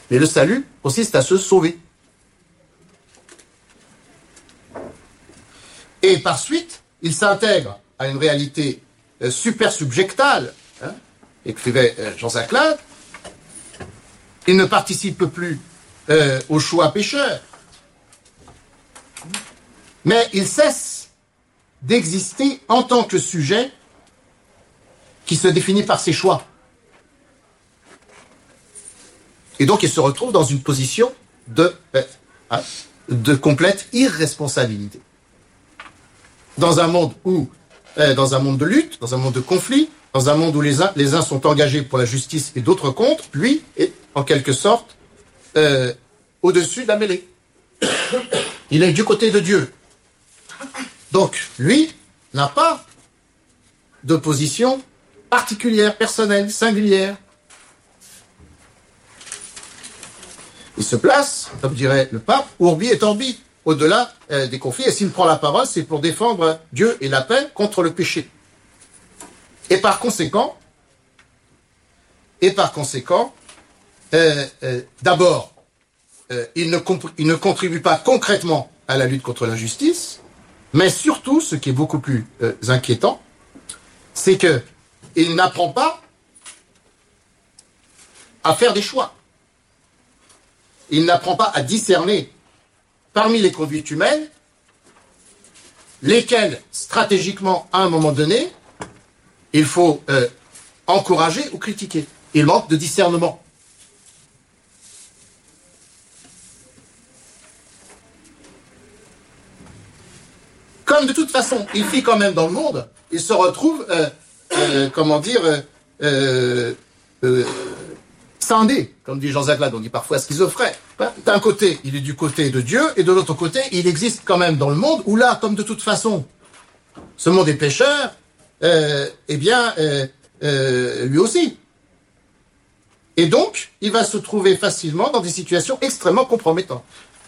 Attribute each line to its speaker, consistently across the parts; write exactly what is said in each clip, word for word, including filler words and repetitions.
Speaker 1: Mais le salut consiste à se sauver. Et par suite, il s'intègre à une réalité euh, supersubjectale, hein, écrivait euh, Jean-Jacques Lade. Il ne participe plus euh, au choix pécheur, mais il cesse d'exister en tant que sujet qui se définit par ses choix. Et donc il se retrouve dans une position de, euh, hein, de complète irresponsabilité. Dans un monde où, euh, dans un monde de lutte, dans un monde de conflit, dans un monde où les uns, les uns sont engagés pour la justice et d'autres contre, lui est en quelque sorte euh, au-dessus de la mêlée. Il est du côté de Dieu. Donc, lui n'a pas de position particulière, personnelle, singulière. Il se place, comme dirait le pape, urbi et orbi, au-delà euh, des conflits. Et s'il prend la parole, c'est pour défendre Dieu et la paix contre le péché. Et par conséquent, et par conséquent, euh, euh, d'abord, euh, il, ne il ne contribue pas concrètement à la lutte contre l'injustice, mais surtout, ce qui est beaucoup plus euh, inquiétant, c'est que il n'apprend pas à faire des choix. Il n'apprend pas à discerner parmi les conduites humaines lesquelles, stratégiquement, à un moment donné, il faut euh, encourager ou critiquer. Il manque de discernement. Comme de toute façon, il vit quand même dans le monde, il se retrouve, euh, euh, comment dire, euh, euh, euh, scindé, comme dit Jean-Jacques Lade, on dit parfois schizophrène. D'un côté, il est du côté de Dieu, et de l'autre côté, il existe quand même dans le monde, où là, comme de toute façon, ce monde est pécheur, euh, eh bien, euh, euh, lui aussi. Et donc, il va se trouver facilement dans des situations extrêmement compromettantes.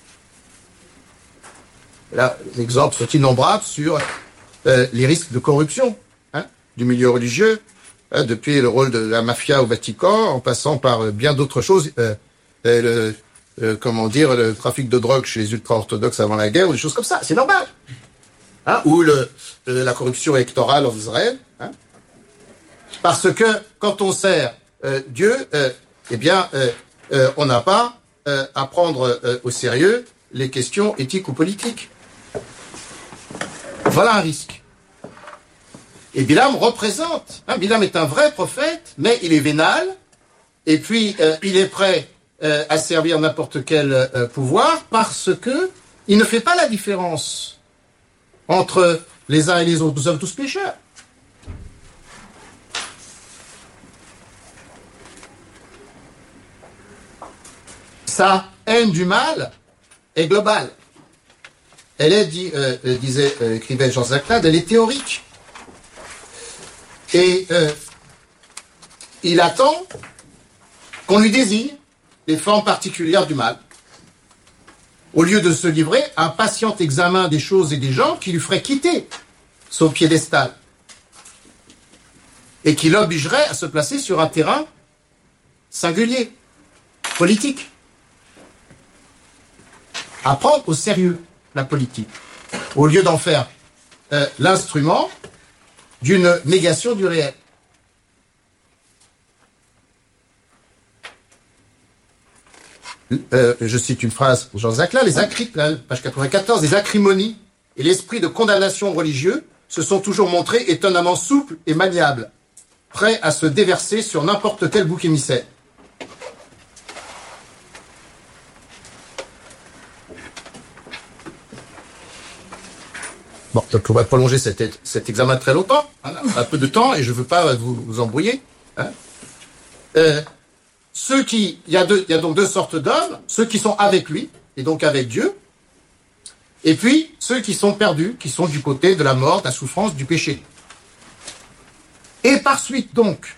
Speaker 1: Là, les exemples sont innombrables sur euh, les risques de corruption hein, du milieu religieux, hein, depuis le rôle de la mafia au Vatican, en passant par euh, bien d'autres choses, euh, euh, le, euh, comment dire, le trafic de drogue chez les ultra-orthodoxes avant la guerre, ou des choses comme ça, c'est normal. Hein, ou le, euh, la corruption électorale en Israël. Hein, parce que quand on sert euh, Dieu, euh, eh bien, euh, euh, on n'a pas euh, à prendre euh, au sérieux les questions éthiques ou politiques. Voilà un risque. Et Bilam représente, hein, Bilam est un vrai prophète, mais il est vénal, et puis euh, il est prêt euh, à servir n'importe quel euh, pouvoir, parce que il ne fait pas la différence entre les uns et les autres. Nous sommes tous pécheurs. Sa haine du mal est globale. Elle est, dit, euh, disait, euh, écrivait Jean-Jacques Lade, elle est théorique. Et euh, il attend qu'on lui désigne les formes particulières du mal, au lieu de se livrer à un patient examen des choses et des gens qui lui ferait quitter son piédestal et qui l'obligerait à se placer sur un terrain singulier, politique. À prendre au sérieux la politique, au lieu d'en faire euh, l'instrument d'une négation du réel. Euh, je cite une phrase pour Jean-Jacques Lade, les acri- page quatre-vingt-quatorze, les acrimonies et l'esprit de condamnation religieux se sont toujours montrés étonnamment souples et maniables, prêts à se déverser sur n'importe quel bouc émissaire. Bon, je pourrais prolonger cet, cet examen très longtemps, hein, un peu de temps, et je ne veux pas vous, vous embrouiller. Hein. Euh, ceux qui, il y a deux, il y a donc deux sortes d'hommes, ceux qui sont avec lui, et donc avec Dieu, et puis ceux qui sont perdus, qui sont du côté de la mort, de la souffrance, du péché. Et par suite donc,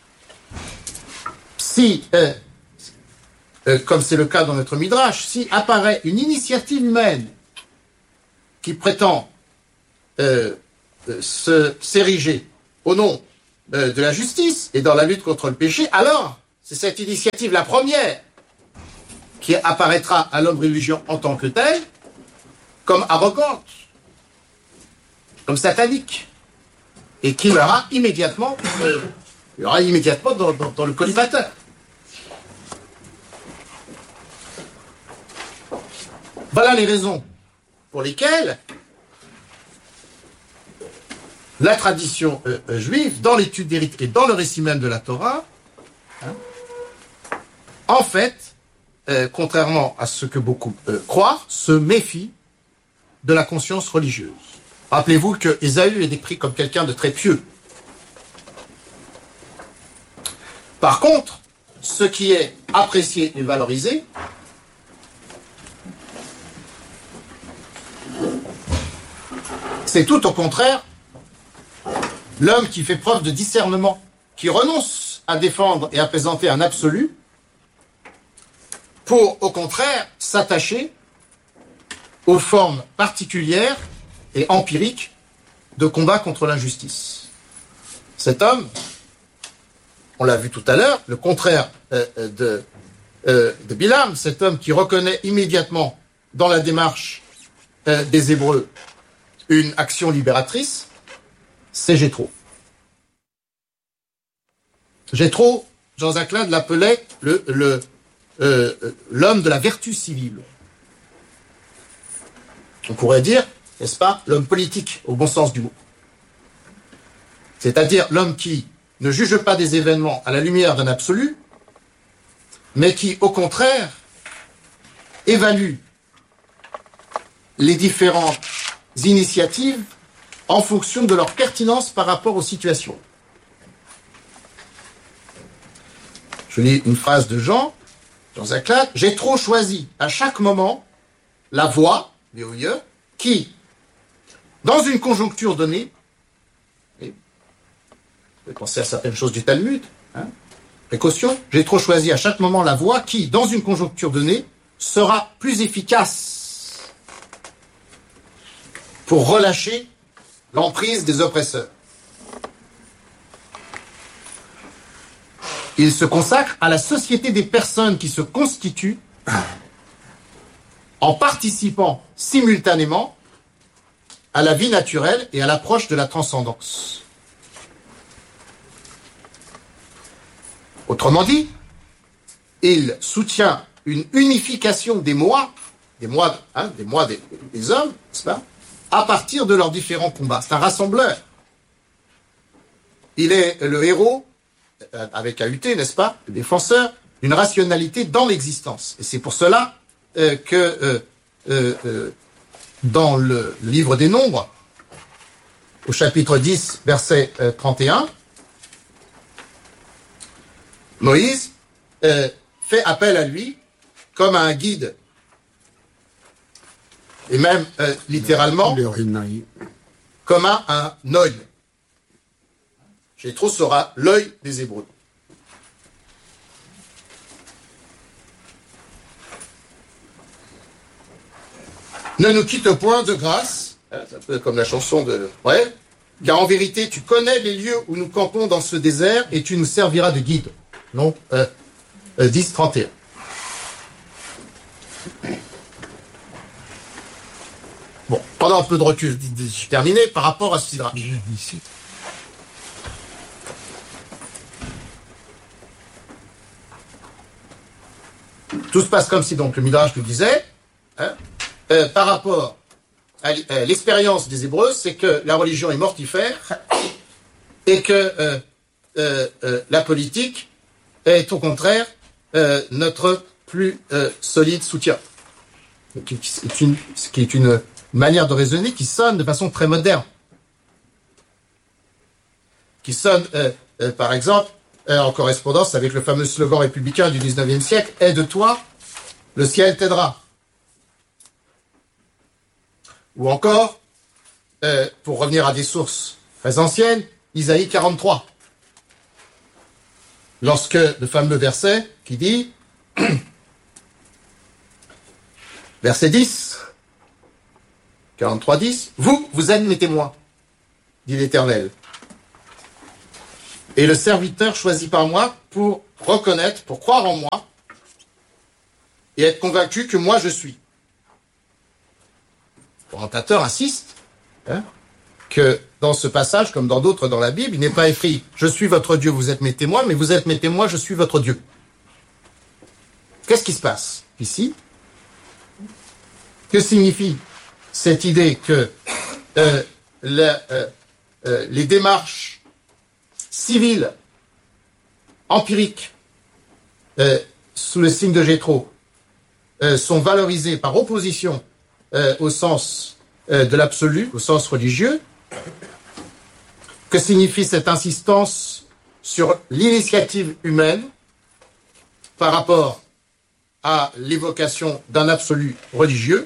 Speaker 1: si, euh, euh, comme c'est le cas dans notre Midrash, si apparaît une initiative humaine qui prétend Euh, euh, se, s'ériger au nom euh, de la justice et dans la lutte contre le péché, alors c'est cette initiative la première qui apparaîtra à l'homme religieux en tant que tel comme arrogante, comme satanique, et qui l'aura immédiatement, euh, il aura immédiatement dans, dans, dans le collimateur. Voilà les raisons pour lesquelles la tradition euh, euh, juive, dans l'étude des rites et dans le récit même de la Torah, hein, en fait, euh, contrairement à ce que beaucoup euh, croient, se méfie de la conscience religieuse. Rappelez-vous que Ésaü est décrit comme quelqu'un de très pieux. Par contre, ce qui est apprécié et valorisé, c'est tout au contraire l'homme qui fait preuve de discernement, qui renonce à défendre et à présenter un absolu, pour au contraire s'attacher aux formes particulières et empiriques de combat contre l'injustice. Cet homme, on l'a vu tout à l'heure, le contraire euh, de, euh, de Bilam, cet homme qui reconnaît immédiatement dans la démarche euh, des Hébreux une action libératrice, c'est Jéthro. Jéthro, Jean Zaclin l'appelait le, le, euh, l'homme de la vertu civile. On pourrait dire, n'est-ce pas, l'homme politique, au bon sens du mot. C'est-à-dire l'homme qui ne juge pas des événements à la lumière d'un absolu, mais qui, au contraire, évalue les différentes initiatives en fonction de leur pertinence par rapport aux situations. Je lis une phrase de Jean, Jean Zaclin, « J'ai trop choisi à chaque moment la voie, qui, dans une conjoncture donnée, et vous pouvez penser à certaines choses du Talmud, hein, précaution, j'ai trop choisi à chaque moment la voie qui, dans une conjoncture donnée, sera plus efficace pour relâcher l'emprise des oppresseurs. Il se consacre à la société des personnes qui se constituent en participant simultanément à la vie naturelle et à l'approche de la transcendance. Autrement dit, il soutient une unification des moi, des moi, hein, des, moi des, des hommes, n'est-ce pas, à partir de leurs différents combats. C'est un rassembleur. Il est le héros, avec A U T, n'est-ce pas, le défenseur d'une rationalité dans l'existence. Et c'est pour cela euh, que euh, euh, euh, dans le livre des Nombres, au chapitre dix, verset euh, trente et un, Moïse euh, fait appel à lui comme à un guide. Et même, euh, littéralement, comme à un œil. Jéthro sera l'œil des Hébreux. Ne nous quitte point de grâce, c'est un peu comme la chanson de... Ouais, car en vérité, tu connais les lieux où nous campons dans ce désert et tu nous serviras de guide. Non, euh, euh, dix, trente et un. Bon, pendant un peu de recul, j'ai terminé par rapport à ce Sidrach. Tout se passe comme si donc le Midrash nous disait, hein, euh, par rapport à euh, l'expérience des Hébreux, c'est que la religion est mortifère et que euh, euh, euh, la politique est au contraire euh, notre plus euh, solide soutien. Qui, qui, est une, qui est une manière de raisonner qui sonne de façon très moderne. Qui sonne, euh, euh, par exemple, euh, en correspondance avec le fameux slogan républicain du dix-neuvième siècle, « Aide-toi, le ciel t'aidera ». Ou encore, euh, pour revenir à des sources très anciennes, Isaïe quarante-trois. Lorsque le fameux verset qui dit, verset dix, quarante-trois, dix, « Vous, vous êtes mes témoins, dit l'Éternel. Et le serviteur choisi par moi pour reconnaître, pour croire en moi, et être convaincu que moi je suis. Le commentateur insiste hein, que dans ce passage, comme dans d'autres dans la Bible, il n'est pas écrit « Je suis votre Dieu, vous êtes mes témoins », mais « Vous êtes mes témoins, je suis votre Dieu ». Qu'est-ce qui se passe ici? Que signifie cette idée que euh, la, euh, euh, les démarches civiles, empiriques, euh, sous le signe de Jéthro, euh, sont valorisées par opposition euh, au sens euh, de l'absolu, au sens religieux? Que signifie cette insistance sur l'initiative humaine par rapport à l'évocation d'un absolu religieux?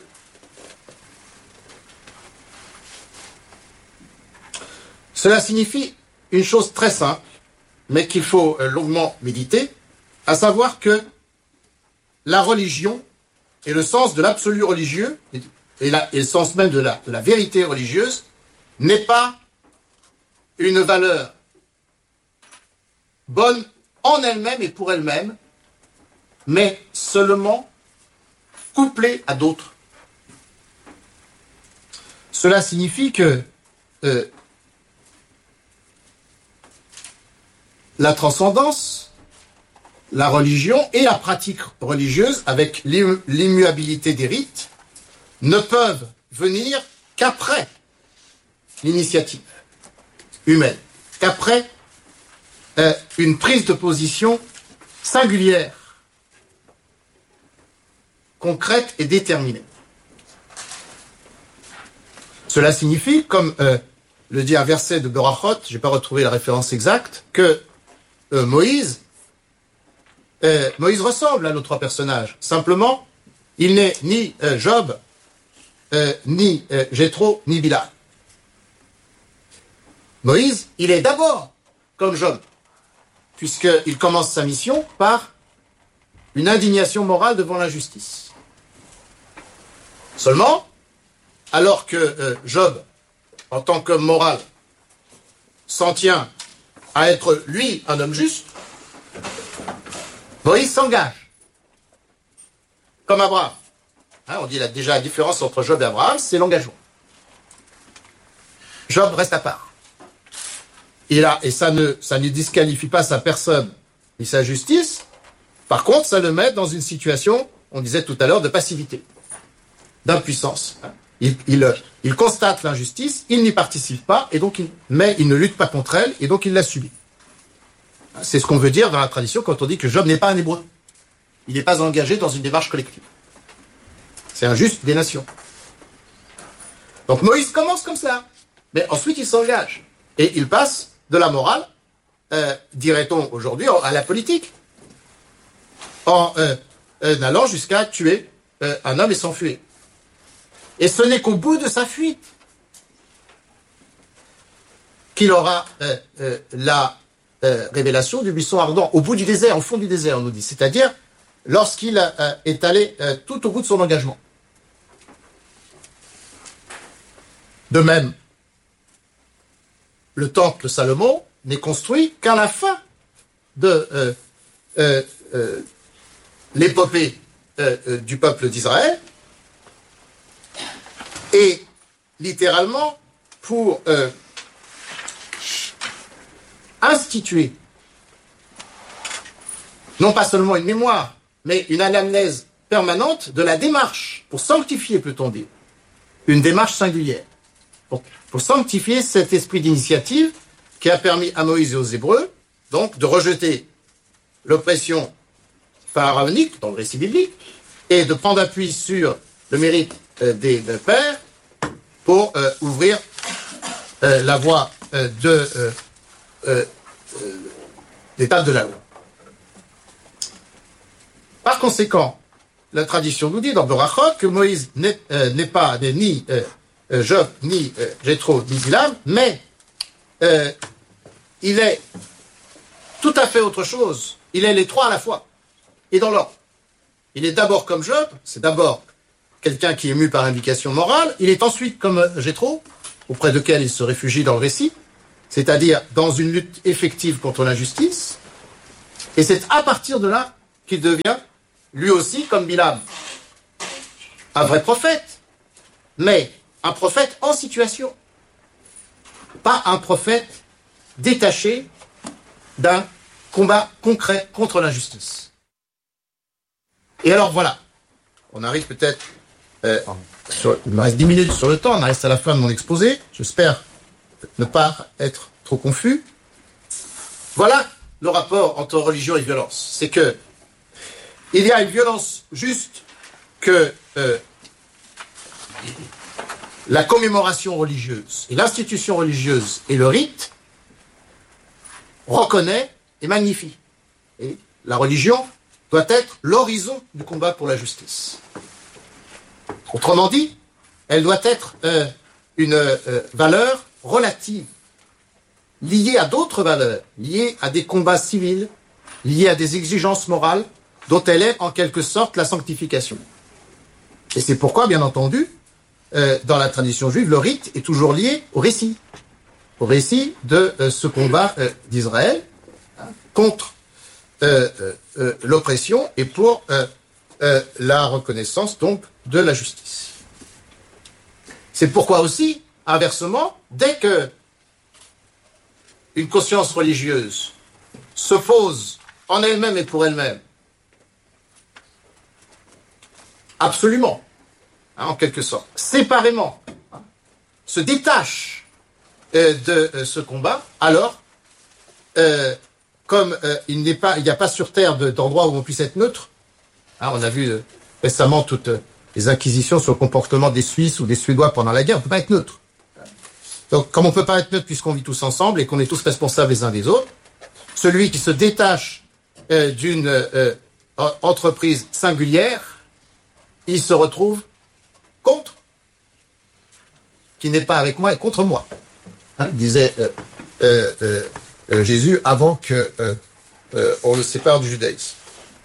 Speaker 1: Cela signifie une chose très simple, mais qu'il faut longuement méditer, à savoir que la religion et le sens de l'absolu religieux, et, la, et le sens même de la, de la vérité religieuse, n'est pas une valeur bonne en elle-même et pour elle-même, mais seulement couplée à d'autres. Cela signifie que euh, la transcendance, la religion et la pratique religieuse, avec l'immuabilité des rites, ne peuvent venir qu'après l'initiative humaine, qu'après euh, une prise de position singulière, concrète et déterminée. Cela signifie, comme euh, le dit un verset de Berachot, je n'ai pas retrouvé la référence exacte, que euh, Moïse, euh, Moïse ressemble à nos trois personnages. Simplement, il n'est ni euh, Job, euh, ni euh, Jéthro, ni Bilal. Moïse, il est d'abord comme Job, puisqu'il commence sa mission par une indignation morale devant l'injustice. Seulement, alors que euh, Job, en tant qu'homme moral, s'en tient à être, lui, un homme juste, Moïse s'engage, comme Abraham. Hein, on dit là, déjà la différence entre Job et Abraham, c'est l'engagement. Job reste à part. Et, là, et ça, ne, ça ne disqualifie pas sa personne ni sa justice. Par contre, ça le met dans une situation, on disait tout à l'heure, de passivité, d'impuissance. Il, il, il constate l'injustice, il n'y participe pas, et donc il, mais il ne lutte pas contre elle, et donc il la subit. C'est ce qu'on veut dire dans la tradition quand on dit que Job n'est pas un hébreu. Il n'est pas engagé dans une démarche collective. C'est un juste des nations. Donc Moïse commence comme ça, mais ensuite il s'engage. Et il passe de la morale, euh, dirait-on aujourd'hui, à la politique, en euh, euh, allant jusqu'à tuer euh, un homme et s'enfuir. Et ce n'est qu'au bout de sa fuite qu'il aura euh, euh, la euh, révélation du buisson ardent, au bout du désert, au fond du désert, on nous dit. C'est-à-dire lorsqu'il euh, est allé euh, tout au bout de son engagement. De même, le temple de Salomon n'est construit qu'à la fin de euh, euh, euh, l'épopée euh, euh, du peuple d'Israël, et littéralement pour euh, instituer non pas seulement une mémoire, mais une anamnèse permanente de la démarche, pour sanctifier, peut-on dire, une démarche singulière. Pour, pour sanctifier cet esprit d'initiative qui a permis à Moïse et aux Hébreux, donc, de rejeter l'oppression pharaonique, dans le récit biblique, et de prendre appui sur le mérite euh, des, des pères pour euh, ouvrir euh, la voie euh, de euh, euh, euh, l'étape de la loi. Par conséquent, la tradition nous dit dans Berachot que Moïse n'est euh, n'est pas n'est ni euh, Euh, Job, ni euh, Jéthro, ni Bilam, mais euh, il est tout à fait autre chose. Il est les trois à la fois, et dans l'ordre. Il est d'abord comme Job, c'est d'abord quelqu'un qui est ému par indication morale. Il est ensuite comme Jéthro, auprès de quel il se réfugie dans le récit, c'est-à-dire dans une lutte effective contre l'injustice. Et c'est à partir de là qu'il devient lui aussi, comme Bilam, un vrai prophète, mais un prophète en situation, pas un prophète détaché d'un combat concret contre l'injustice. Et alors voilà, on arrive peut-être, euh, sur, il me reste dix minutes sur le temps, on reste à la fin de mon exposé, j'espère ne pas être trop confus. Voilà le rapport entre religion et violence. C'est que il y a une violence juste que euh, la commémoration religieuse et l'institution religieuse et le rite reconnaît et magnifie. Et la religion doit être l'horizon du combat pour la justice. Autrement dit, elle doit être euh, une euh, valeur relative, liée à d'autres valeurs, liée à des combats civils, liée à des exigences morales, dont elle est en quelque sorte la sanctification. Et c'est pourquoi, bien entendu, euh, dans la tradition juive, le rite est toujours lié au récit, au récit de euh, ce combat euh, d'Israël hein, contre euh, euh, l'oppression et pour euh, euh, la reconnaissance donc de la justice. C'est pourquoi aussi, inversement, dès que une conscience religieuse s'oppose en elle-même et pour elle-même, absolument, hein, en quelque sorte, séparément, hein, se détache euh, de euh, ce combat, alors, euh, comme euh, il n'est pas, il n'y a pas sur Terre de, d'endroit où on puisse être neutre, hein, on a vu euh, récemment toutes euh, les inquisitions sur le comportement des Suisses ou des Suédois pendant la guerre, on ne peut pas être neutre. Donc, comme on ne peut pas être neutre puisqu'on vit tous ensemble et qu'on est tous responsables les uns des autres, celui qui se détache euh, d'une euh, entreprise singulière, il se retrouve contre, qui n'est pas avec moi et contre moi. Hein, disait euh, euh, euh, euh, Jésus avant que euh, euh, on le sépare du judaïsme.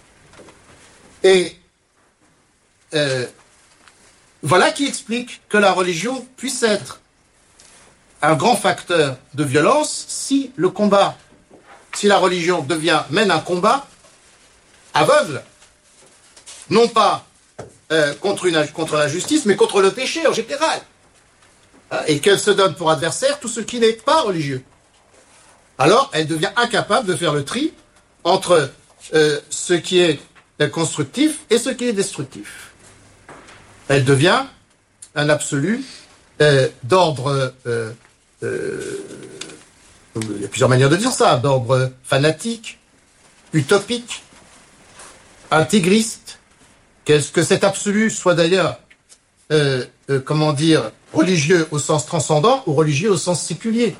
Speaker 1: Et euh, voilà qui explique que la religion puisse être un grand facteur de violence si le combat, si la religion devient, mène un combat aveugle, non pas euh, contre, une, contre la justice, mais contre le péché en général, hein, et qu'elle se donne pour adversaire tout ce qui n'est pas religieux. Alors, elle devient incapable de faire le tri entre euh, ce qui est constructif et ce qui est destructif. Elle devient un absolu euh, d'ordre... Euh, Euh, il y a plusieurs manières de dire ça, d'ordre fanatique, utopique, intégriste, qu'est-ce que cet absolu soit d'ailleurs, euh, euh, comment dire, religieux au sens transcendant ou religieux au sens séculier.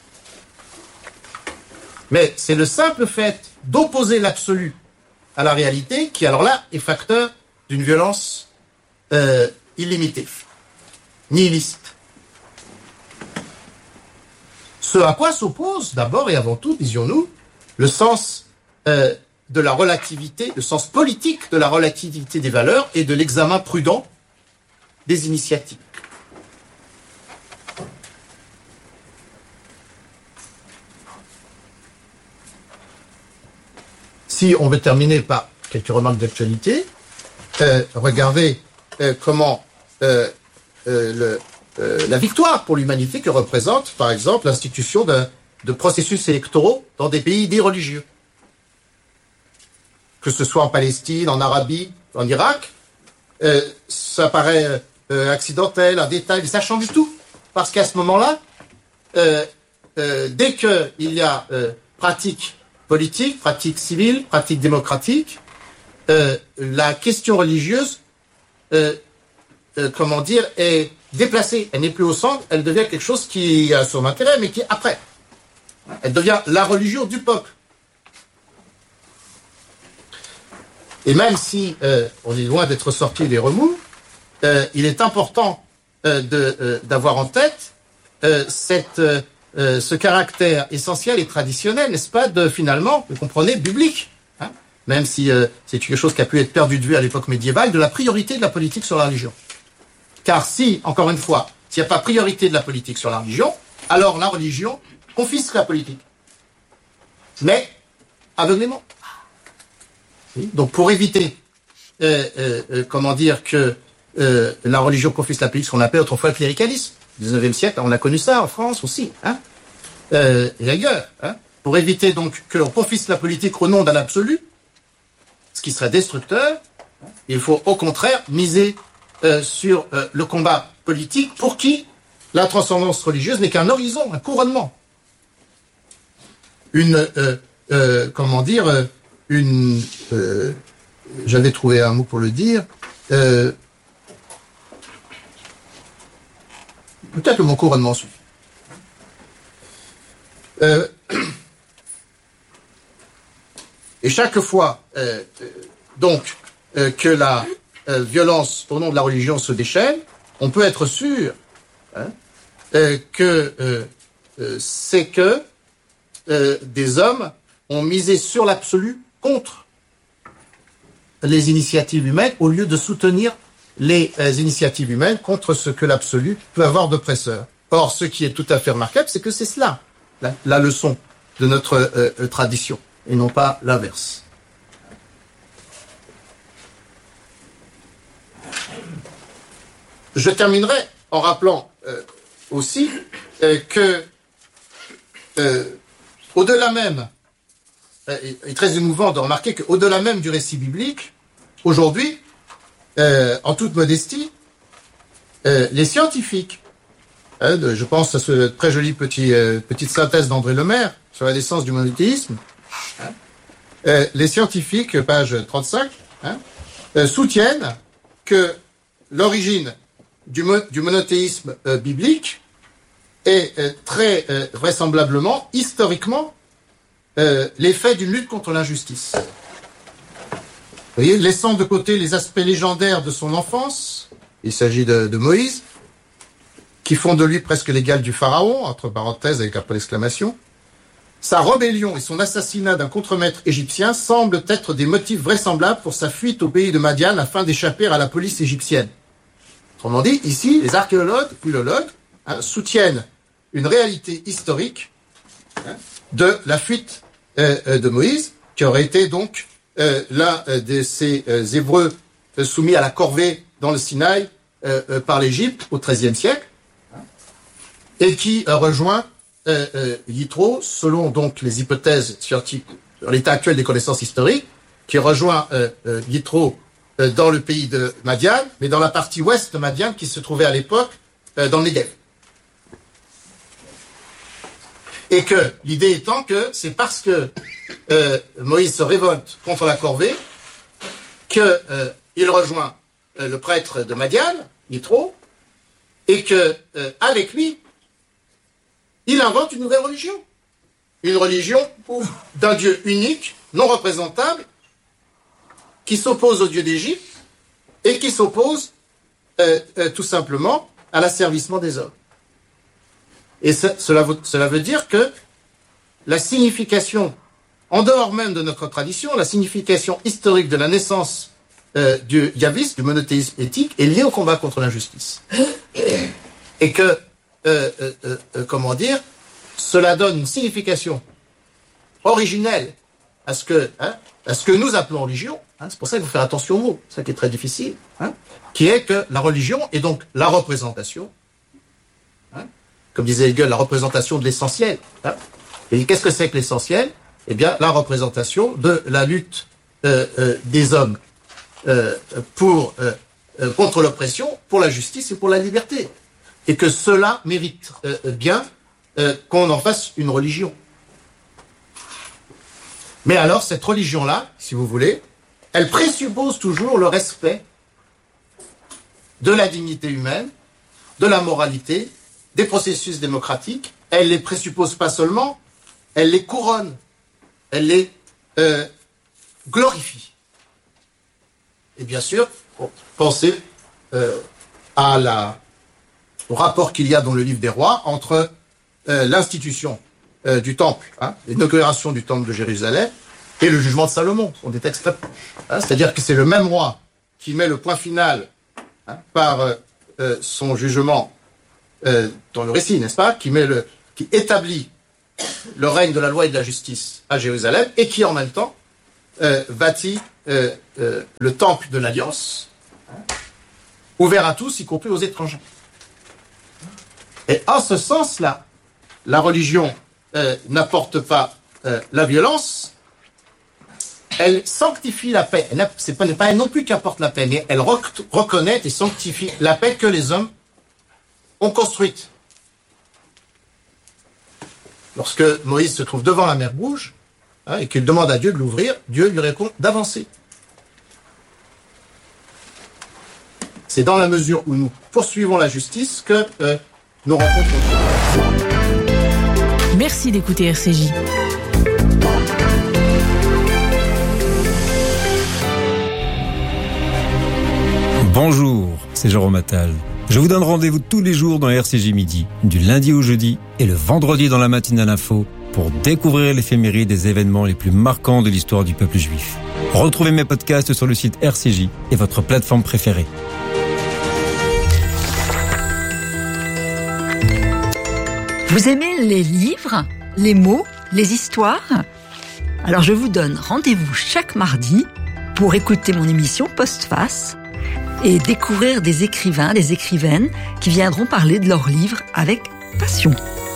Speaker 1: Mais c'est le simple fait d'opposer l'absolu à la réalité qui, alors là, est facteur d'une violence euh, illimitée, nihiliste. Ce à quoi s'oppose d'abord et avant tout, disions-nous, le sens euh, de la relativité, le sens politique de la relativité des valeurs et de l'examen prudent des initiatives. Si on veut terminer par quelques remarques d'actualité, euh, regardez euh, comment euh, euh, le Euh, la victoire pour l'humanité que représente, par exemple, l'institution de, de processus électoraux dans des pays dits religieux. Que ce soit en Palestine, en Arabie, en Irak, euh, ça paraît euh, accidentel, un détail, mais ça change tout. Parce qu'à ce moment-là, euh, euh, dès qu'il y a euh, pratique politique, pratique civile, pratique démocratique, euh, la question religieuse, euh, euh, comment dire, est déplacée. Elle n'est plus au centre, elle devient quelque chose qui a son intérêt, mais qui est après. Elle devient la religion du peuple. Et même si euh, on est loin d'être sorti des remous, euh, il est important euh, de, euh, d'avoir en tête euh, cette, euh, ce caractère essentiel et traditionnel, n'est-ce pas, de finalement, vous comprenez, biblique, hein, même si euh, c'est quelque chose qui a pu être perdu de vue à l'époque médiévale, de la priorité de la politique sur la religion. Car si, encore une fois, s'il n'y a pas priorité de la politique sur la religion, alors la religion confisque la politique. Mais aveuglément. Donc pour éviter euh, euh, comment dire, que euh, la religion professe la politique, ce qu'on appelle autrefois le cléricalisme. Au dix-neuvième siècle, on a connu ça en France aussi, hein, euh, et ailleurs, hein, pour éviter donc que l'on professe la politique au nom d'un absolu, ce qui serait destructeur. Il faut au contraire miser euh, sur euh, le combat politique pour qui la transcendance religieuse n'est qu'un horizon, un couronnement. Une, euh, euh, comment dire, euh, une, euh, j'avais trouvé un mot pour le dire, euh, peut-être le mot couronnement suffit. Euh, et chaque fois, euh, euh, donc, euh, que la euh, violence au nom de la religion se déchaîne, on peut être sûr hein, euh, que euh, euh, c'est que euh, des hommes ont misé sur l'absolu contre les initiatives humaines au lieu de soutenir les euh, initiatives humaines contre ce que l'absolu peut avoir d'oppresseur. Or, ce qui est tout à fait remarquable, c'est que c'est cela, la, la leçon de notre euh, euh, tradition, et non pas l'inverse. Je terminerai en rappelant euh, aussi euh, que, euh, au-delà même, euh, il est très émouvant de remarquer qu'au-delà même du récit biblique, aujourd'hui, euh, en toute modestie, euh, les scientifiques, hein, de, je pense à ce très joli petit euh, petite synthèse d'André Lemaire sur la naissance du monothéisme, hein, euh, les scientifiques, page trente-cinq, hein, euh, soutiennent que l'origine du, mo du monothéisme euh, biblique est euh, très euh, vraisemblablement, historiquement, euh, l'effet d'une lutte contre l'injustice. Vous voyez, laissant de côté les aspects légendaires de son enfance, il s'agit de, de Moïse, qui font de lui presque l'égal du pharaon, entre parenthèses avec un point d'exclamation, sa rébellion et son assassinat d'un contremaître égyptien semblent être des motifs vraisemblables pour sa fuite au pays de Madian afin d'échapper à la police égyptienne. Autrement dit, ici, les archéologues, philologues, hein, soutiennent une réalité historique hein, de la fuite euh, de Moïse, qui aurait été donc euh, l'un euh, de ces euh, Hébreux euh, soumis à la corvée dans le Sinaï euh, euh, par l'Égypte au treizième siècle, hein, et qui euh, rejoint euh, euh, Yitro, selon donc les hypothèses scientifiques, sur l'état actuel des connaissances historiques, qui rejoint euh, euh, Yitro euh, dans le pays de Madian, mais dans la partie ouest de Madian qui se trouvait à l'époque euh, dans le Negev. Et que l'idée étant que c'est parce que euh, Moïse se révolte contre la corvée qu'il euh, rejoint euh, le prêtre de Madian, Yitro, et que euh, avec lui, il invente une nouvelle religion. Une religion d'un Dieu unique, non représentable, qui s'oppose au Dieu d'Égypte et qui s'oppose euh, euh, tout simplement à l'asservissement des hommes. Et ce, cela, cela veut dire que la signification, en dehors même de notre tradition, la signification historique de la naissance euh, du yahvisme, du monothéisme éthique, est liée au combat contre l'injustice. Et que, euh, euh, euh, comment dire, cela donne une signification originelle à ce que, hein, à ce que nous appelons religion. Hein, c'est pour ça qu'il faut faire attention aux mots, c'est ça qui est très difficile, hein, qui est que la religion est donc la représentation, hein, comme disait Hegel, la représentation de l'essentiel. Hein. Et qu'est-ce que c'est que l'essentiel? Eh bien, la représentation de la lutte euh, euh, des hommes euh, pour, euh, euh, contre l'oppression, pour la justice et pour la liberté. Et que cela mérite euh, bien euh, qu'on en fasse une religion. Mais alors, cette religion-là, si vous voulez, elle présuppose toujours le respect de la dignité humaine, de la moralité, des processus démocratiques. Elle les présuppose pas seulement, elle les couronne, elle les euh, glorifie. Et bien sûr, pensez euh, à la, au rapport qu'il y a dans le livre des rois entre euh, l'institution euh, du temple, hein, l'inauguration du temple de Jérusalem, et le jugement de Salomon. Ce sont des textes très proches. Hein, c'est-à-dire que c'est le même roi qui met le point final hein, par euh, euh, son jugement euh, dans le récit, n'est-ce pas, qui met le, qui établit le règne de la loi et de la justice à Jérusalem et qui en même temps euh, bâtit euh, euh, le temple de l'Alliance, hein, ouvert à tous, y compris aux étrangers. Et en ce sens-là, la religion euh, n'apporte pas euh, la violence, elle sanctifie la paix. Ce n'est pas, pas elle non plus qui apporte la paix, mais elle rec- reconnaît et sanctifie la paix que les hommes ont construite. Lorsque Moïse se trouve devant la mer Rouge, hein, et qu'il demande à Dieu de l'ouvrir, Dieu lui répond d'avancer. C'est dans la mesure où nous poursuivons la justice que euh, nous rencontrons.
Speaker 2: Merci d'écouter R C J.
Speaker 3: Bonjour, c'est Jérôme Attal. Je vous donne rendez-vous tous les jours dans R C J Midi, du lundi au jeudi et le vendredi dans la matinale info pour découvrir l'éphéméride des événements les plus marquants de l'histoire du peuple juif. Retrouvez mes podcasts sur le site R C J et votre plateforme préférée.
Speaker 4: Vous aimez les livres, les mots, les histoires ? Alors je vous donne rendez-vous chaque mardi pour écouter mon émission Postface et découvrir des écrivains, des écrivaines qui viendront parler de leurs livres avec passion.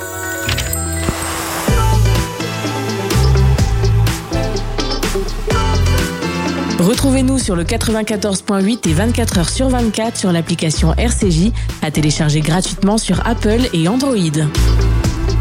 Speaker 2: Retrouvez-nous sur le quatre-vingt-quatorze point huit et vingt-quatre heures sur vingt-quatre sur l'application R C J, à télécharger gratuitement sur Apple et Android.